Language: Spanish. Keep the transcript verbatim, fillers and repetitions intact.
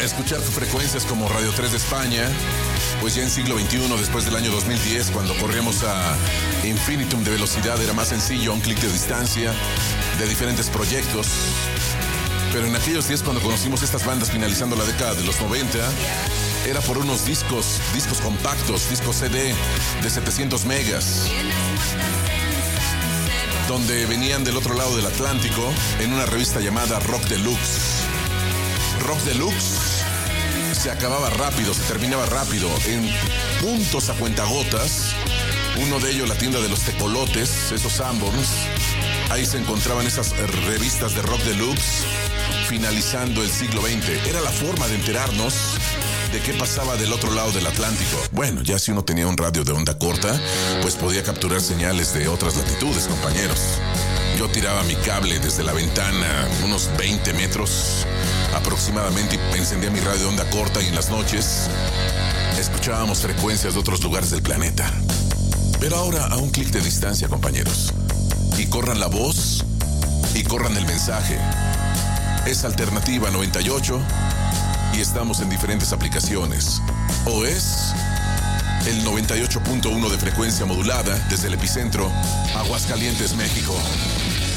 escuchar frecuencias como Radio tres de España, pues ya en siglo veintiuno, después del año dos mil diez, cuando corríamos a infinitum de velocidad, era más sencillo, a un clic de distancia, de diferentes proyectos. Pero en aquellos días, cuando conocimos estas bandas finalizando la década de los noventa, era por unos discos, discos compactos, discos C D de setecientos megas, donde venían del otro lado del Atlántico en una revista llamada Rock Deluxe. Rock Deluxe se acababa rápido, se terminaba rápido, en puntos a cuentagotas. Uno de ellos, la tienda de los tecolotes, esos Sanborns. Ahí se encontraban esas revistas de Rock Deluxe, finalizando el siglo veinte. Era la forma de enterarnos de qué pasaba del otro lado del Atlántico. Bueno, ya si uno tenía un radio de onda corta, pues podía capturar señales de otras latitudes, compañeros. Yo tiraba mi cable desde la ventana, unos veinte metros aproximadamente, y encendía mi radio de onda corta, y en las noches escuchábamos frecuencias de otros lugares del planeta. Pero ahora a un clic de distancia, compañeros. Y corran la voz y corran el mensaje. Es Alternativa noventa y ocho y estamos en diferentes aplicaciones. O es el noventa y ocho punto uno de frecuencia modulada desde el epicentro, Aguascalientes, México.